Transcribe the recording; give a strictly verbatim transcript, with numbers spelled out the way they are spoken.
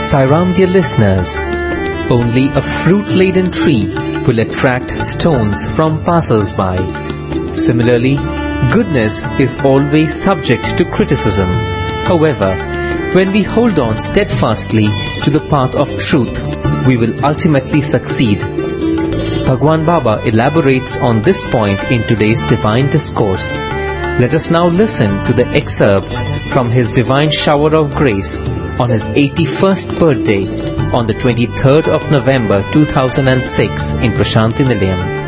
Sai Ram, dear listeners, only a fruit-laden tree will attract stones from passers-by. Similarly, goodness is always subject to criticism. However, when we hold on steadfastly to the path of truth, we will ultimately succeed. Bhagwan Baba elaborates on this point in today's Divine Discourse. Let us now listen to the excerpts from his Divine Shower of Grace on his eighty-first birthday on the twenty-third of November two thousand six in Prashanti Nilayam.